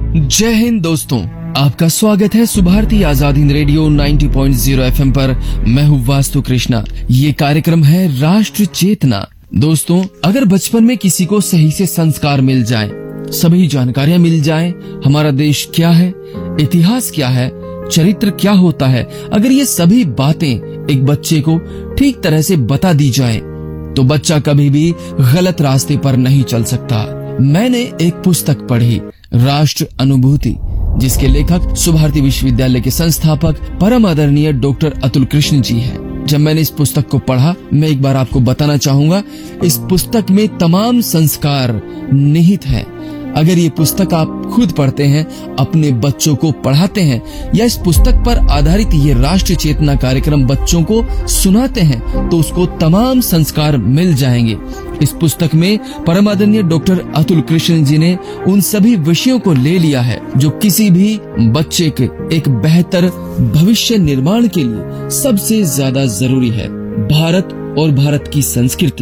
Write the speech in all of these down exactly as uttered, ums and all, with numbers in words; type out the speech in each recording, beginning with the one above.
जय हिंद दोस्तों, आपका स्वागत है सुभारती आजाद हिंद रेडियो नब्बे पॉइंट शून्य एफएम पर। मैं हूँ वास्तु कृष्णा। ये कार्यक्रम है राष्ट्र चेतना। दोस्तों, अगर बचपन में किसी को सही से संस्कार मिल जाए, सभी जानकारियाँ मिल जाए, हमारा देश क्या है, इतिहास क्या है, चरित्र क्या होता है, अगर ये सभी बातें एक बच्चे को ठीक तरह से बता दी जाए तो बच्चा कभी भी गलत रास्ते पर नहीं चल सकता। मैंने एक पुस्तक पढ़ी, राष्ट्र अनुभूति, जिसके लेखक सुभारती विश्वविद्यालय के संस्थापक परम आदरणीय डॉक्टर अतुल कृष्ण जी हैं। जब मैंने इस पुस्तक को पढ़ा, मैं एक बार आपको बताना चाहूंगा, इस पुस्तक में तमाम संस्कार निहित है। अगर ये पुस्तक आप खुद पढ़ते हैं, अपने बच्चों को पढ़ाते हैं, या इस पुस्तक पर आधारित ये राष्ट्र चेतना कार्यक्रम बच्चों को सुनाते हैं, तो उसको तमाम संस्कार मिल जाएंगे। इस पुस्तक में परम आदरणीय डॉक्टर अतुल कृष्ण जी ने उन सभी विषयों को ले लिया है जो किसी भी बच्चे के एक बेहतर भविष्य निर्माण के लिए सबसे ज्यादा जरूरी है। भारत और भारत की संस्कृति,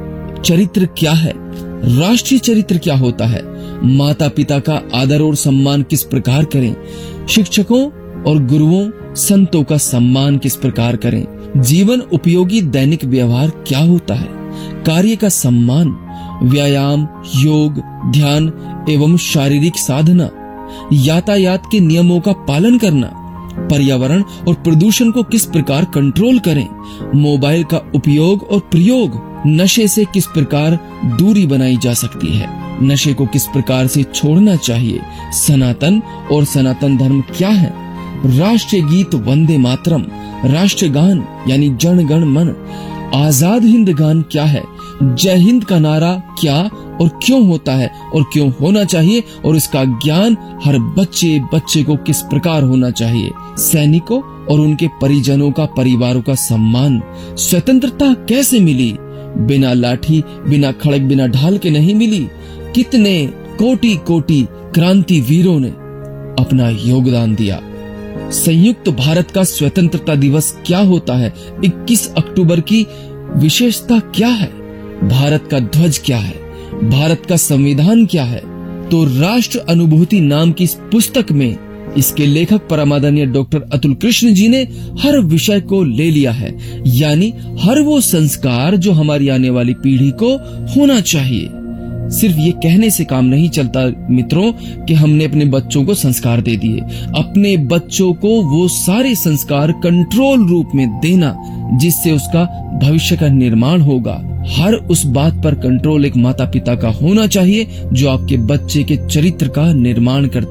चरित्र क्या है, राष्ट्रीय चरित्र क्या होता है, माता पिता का आदर और सम्मान किस प्रकार करें, शिक्षकों और गुरुओं संतों का सम्मान किस प्रकार करें, जीवन उपयोगी दैनिक व्यवहार क्या होता है, कार्य का सम्मान, व्यायाम, योग, ध्यान एवं शारीरिक साधना, यातायात के नियमों का पालन करना, पर्यावरण और प्रदूषण को किस प्रकार कंट्रोल करें, मोबाइल का उपयोग और प्रयोग, नशे से किस प्रकार दूरी बनाई जा सकती है, नशे को किस प्रकार से छोड़ना चाहिए, सनातन और सनातन धर्म क्या है, राष्ट्रीय गीत वंदे मातरम, राष्ट्रगान यानी जन गण मन, आजाद हिंद गान क्या है, जय हिंद का नारा क्या और क्यों होता है और क्यों होना चाहिए, और इसका ज्ञान हर बच्चे बच्चे को किस प्रकार होना चाहिए, सैनिकों और उनके परिजनों का, परिवारों का सम्मान, स्वतंत्रता कैसे मिली, बिना लाठी, बिना खड़क, बिना ढाल के नहीं मिली, कितने कोटि कोटि क्रांति वीरों ने अपना योगदान दिया, संयुक्त भारत का स्वतंत्रता दिवस क्या होता है, इक्कीस अक्टूबर की विशेषता क्या है, भारत का ध्वज क्या है, भारत का संविधान क्या है। तो राष्ट्र अनुभूति नाम की इस पुस्तक में इसके लेखक परम आदरणीय डॉक्टर अतुल कृष्ण जी ने हर विषय को ले लिया है, यानी हर वो संस्कार जो हमारी आने वाली पीढ़ी को होना चाहिए। सिर्फ ये कहने से काम नहीं चलता मित्रों कि हमने अपने बच्चों को संस्कार दे दिए। अपने बच्चों को वो सारे संस्कार कंट्रोल रूप में देना जिससे उसका भविष्य का निर्माण होगा। हर उस बात पर कंट्रोल एक माता पिता का होना चाहिए जो आपके बच्चे के चरित्र का निर्माण करता